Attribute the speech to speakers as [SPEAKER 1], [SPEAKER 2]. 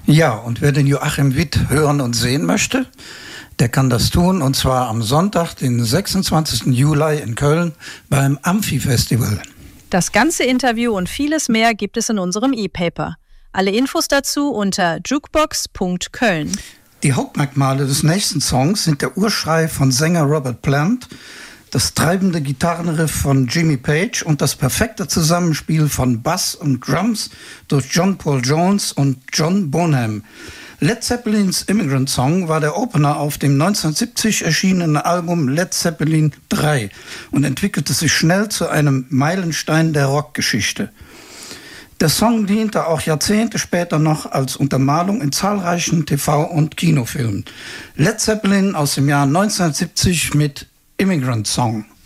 [SPEAKER 1] Ja, und wer den Joachim Witt hören und sehen möchte, der kann das tun, und zwar am Sonntag, den 26. Juli in Köln beim Amphi-Festival.
[SPEAKER 2] Das ganze Interview und vieles mehr gibt es in unserem E-Paper. Alle Infos dazu unter jukebox.köln.
[SPEAKER 1] Die Hauptmerkmale des nächsten Songs sind der Urschrei von Sänger Robert Plant, das treibende Gitarrenriff von Jimmy Page und das perfekte Zusammenspiel von Bass und Drums durch John Paul Jones und John Bonham. Led Zeppelins Immigrant Song war der Opener auf dem 1970 erschienenen Album Led Zeppelin III und entwickelte sich schnell zu einem Meilenstein der Rockgeschichte. Der Song diente auch Jahrzehnte später noch als Untermalung in zahlreichen TV- und Kinofilmen. Led Zeppelin aus dem Jahr 1970 mit Immigrant Song.